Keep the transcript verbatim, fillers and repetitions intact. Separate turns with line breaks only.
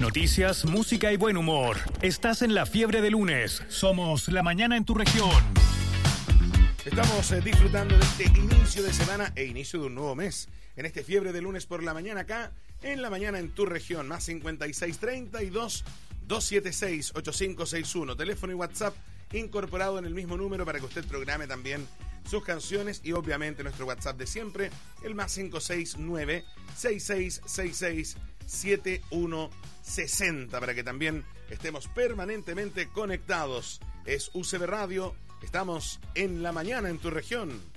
Noticias, música y buen humor. Estás en La Fiebre de Lunes. Somos La Mañana en tu región.
Estamos eh, disfrutando de este inicio de semana e inicio de un nuevo mes. En este Fiebre de Lunes por la mañana acá, en La Mañana en tu región. Más cincuenta y seis, treinta y dos, doscientos setenta y seis, ochenta y cinco sesenta y uno. Teléfono y WhatsApp incorporado en el mismo número para que usted programe también sus canciones y obviamente nuestro WhatsApp de siempre, el más cinco seis nueve, seis seis seis seis, siete uno seis cero, para que también estemos permanentemente conectados. Es U C B Radio, estamos en La Mañana en tu región.